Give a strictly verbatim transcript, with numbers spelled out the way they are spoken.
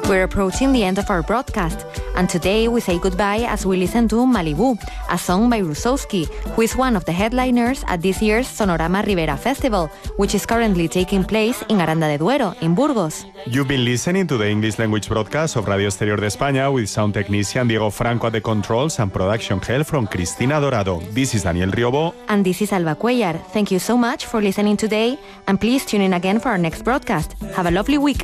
We're approaching the end of our broadcast, and today we say goodbye as we listen to Malibu, a song by Rusowski, who is one of the headliners at this year's Sonorama Ribera Festival, which is currently taking place in Aranda de Duero, in Burgos. You've been listening to the English language broadcast of Radio Exterior de España with sound technician Diego Franco at the controls and production help from Cristina Dorado. This is Daniel Riobo. And this is Alba Cuellar. Thank you so much for listening today, and please tune in again for our next broadcast. Have a lovely week.